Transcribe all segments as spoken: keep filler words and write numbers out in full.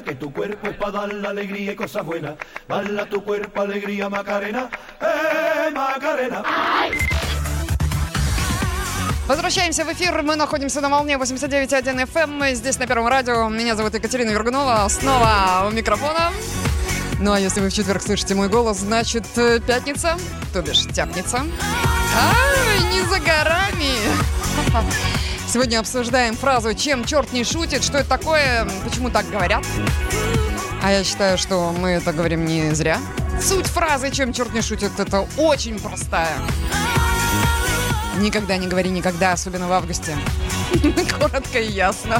que tu cuerpo es para dar la alegría y cosas buenas. Bala tu cuerpo, alegría, Macarena, eh, Macarena. Возвращаемся в эфир. Мы находимся на волне восемьдесят девять и один эф эм. Здесь на Первом радио. Меня зовут Екатерина Вергунова. Снова у микрофона. Ну а если вы в четверг слышите мой голос, значит пятница, то бишь тяпница. Ай, не за горами. Сегодня обсуждаем фразу «Чем черт не шутит?», что это такое, почему так говорят. А я считаю, что мы это говорим не зря. Суть фразы «Чем черт не шутит?» это очень простая. Никогда не говори никогда, особенно в августе. Коротко и ясно.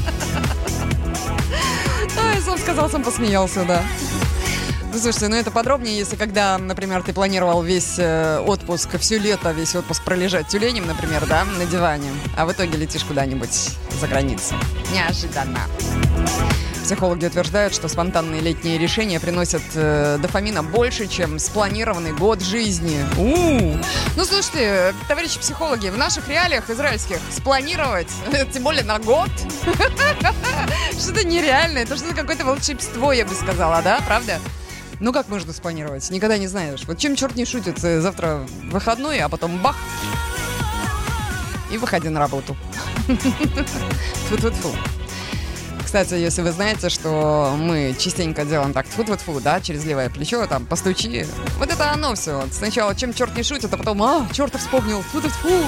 Ай, сам сказал, сам посмеялся, да. Ну, слушайте, ну это подробнее, если когда, например, ты планировал весь э, отпуск, все лето весь отпуск пролежать тюленем, например, да, на диване, а в итоге летишь куда-нибудь за границу. Неожиданно. Психологи утверждают, что спонтанные летние решения приносят э, дофамина больше, чем спланированный год жизни. У-у-у. Ну, слушайте, товарищи психологи, в наших реалиях израильских спланировать, тем более на год, что-то нереальное, это что-то какое-то волшебство, я бы сказала, да, правда? Ну, как можно спланировать? Никогда не знаешь. Вот чем черт не шутит, завтра выходной, а потом бах, и выходи на работу. Тьфу-тьфу-тьфу. Кстати, если вы знаете, что мы частенько делаем так, тьфу-тьфу-тьфу, да, через левое плечо, там, постучи. Вот это оно все. Сначала чем черт не шутит, а потом, а, черта вспомнил, тьфу-тьфу-тьфу.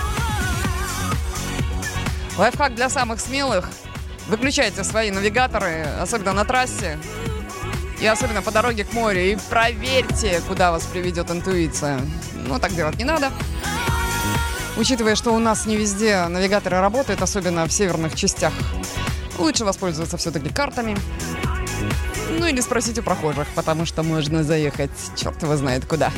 Лайфхак для самых смелых. Выключайте свои навигаторы, особенно на трассе. И особенно по дороге к морю. И проверьте, куда вас приведет интуиция. Ну, так делать не надо. Учитывая, что у нас не везде навигаторы работают, особенно в северных частях, лучше воспользоваться все-таки картами. Ну или спросить у прохожих, потому что можно заехать черт его знает куда.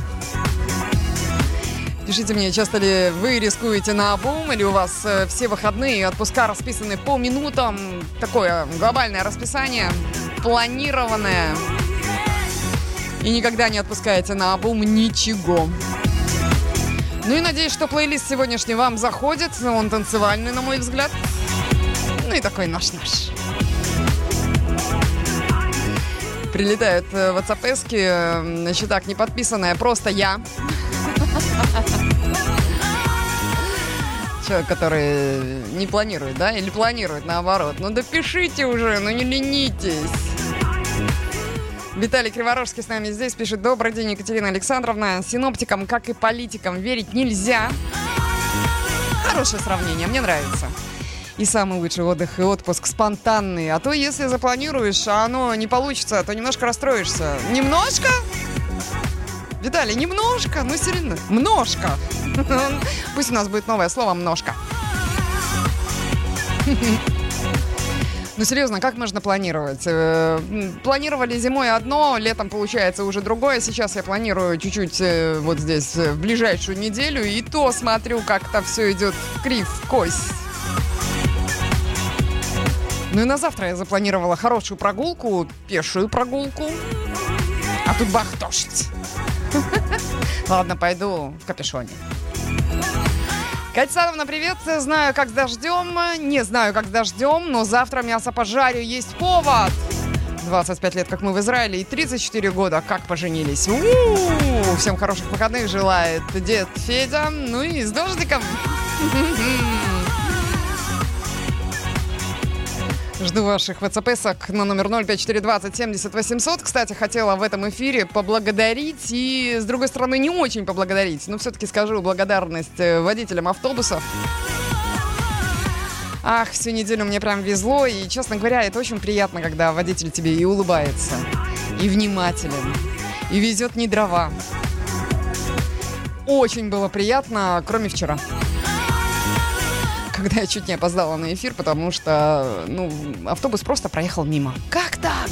Пишите мне, часто ли вы рискуете наобум, или у вас э, все выходные и отпуска расписаны по минутам. Такое глобальное расписание, планированное. И никогда не отпускаете наобум ничего. Ну и надеюсь, что плейлист сегодняшний вам заходит. Он танцевальный, на мой взгляд. Ну и такой наш-наш. Прилетают в WhatsApp-эски, значит так, не подписанная, просто я. Человек, который не планирует, да? Или планирует, наоборот. Ну допишите уже, ну не ленитесь. Виталий Криворожский с нами здесь пишет: добрый день, Екатерина Александровна. Синоптикам, как и политикам, верить нельзя. Хорошее сравнение, мне нравится. И самый лучший отдых и отпуск спонтанный. А то, если запланируешь, а оно не получится, то немножко расстроишься. Немножко? Виталий, немножко? Ну, серьезно, множко. Пусть у нас будет новое слово «множко». Ну, серьезно, как можно планировать? Планировали зимой одно, летом получается уже другое. Сейчас я планирую чуть-чуть вот здесь в ближайшую неделю. И то смотрю, как-то все идет в крив, в кость. Ну и на завтра я запланировала хорошую прогулку, пешую прогулку. А тут бах, дождь. Ладно, пойду в капюшоне. Катя Садовна, привет. Знаю, как с дождем. Не знаю, как с дождем, но завтра мясо пожарю. Есть повод. двадцать пять лет, как мы в Израиле, и тридцать четыре года, как поженились. У-у-у! Всем хороших выходных желает дед Федя. Ну и с дождиком. Жду ваших ватсапесок на номер ноль пять четыре двадцать семьдесят восемьсот. Кстати, хотела в этом эфире поблагодарить и, с другой стороны, не очень поблагодарить. Но все-таки скажу благодарность водителям автобусов. Ах, всю неделю мне прям везло. И, честно говоря, это очень приятно, когда водитель тебе и улыбается, и внимателен, и везет не дрова. Очень было приятно, кроме вчера, когда я чуть не опоздала на эфир, потому что, ну, автобус просто проехал мимо. Как так?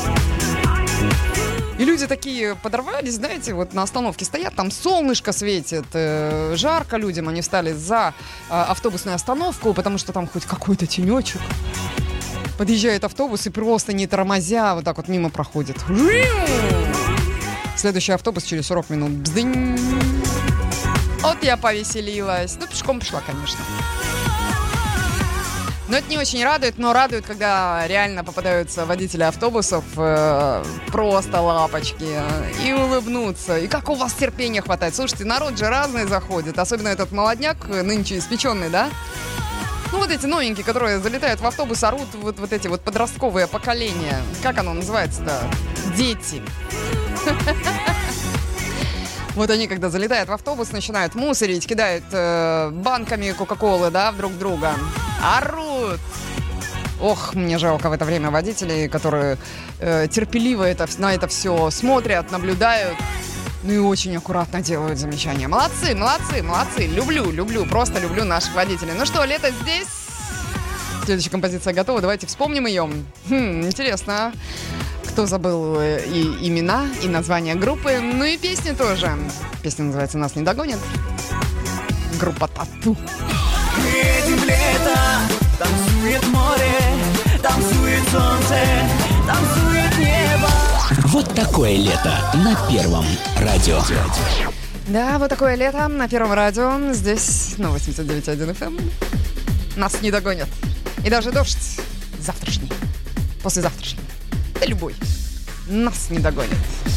И люди такие подорвались, знаете, вот на остановке стоят, там солнышко светит, э, жарко людям, они встали за э, автобусную остановку, потому что там хоть какой-то тенечек. Подъезжает автобус и просто не тормозя вот так вот мимо проходит. Следующий автобус через сорок минут. Бздынь. Вот я повеселилась. Ну, пешком пошла, конечно. Но это не очень радует, но радует, когда реально попадаются водители автобусов, э, просто лапочки, и улыбнуться. И как у вас терпения хватает? Слушайте, народ же разный заходит, особенно этот молодняк, нынче испеченный, да? Ну, вот эти новенькие, которые залетают в автобус, орут, вот, вот эти вот подростковые поколения. Как оно называется-то? Дети. Вот они, когда залетают в автобус, начинают мусорить, кидают э, банками кока-колы, да, в друг друга. Орут! Ох, мне жалко в это время водителей, которые э, терпеливо это, на это все смотрят, наблюдают. Ну и очень аккуратно делают замечания. Молодцы, молодцы, молодцы. Люблю, люблю, просто люблю наших водителей. Ну что, лето здесь. Следующая композиция готова. Давайте вспомним ее. Хм, интересно, кто забыл и имена, и название группы. Ну и песни тоже. Песня называется «Нас не догонят». Группа «Тату». Мы едем в лето, танцует море, танцует солнце, танцует небо. Вот такое лето на Первом радио. Да, вот такое лето на Первом радио. Здесь на восемьдесят девять и один эф эм. Нас не догонят. И даже дождь завтрашний, послезавтрашний, да любой, нас не догонит.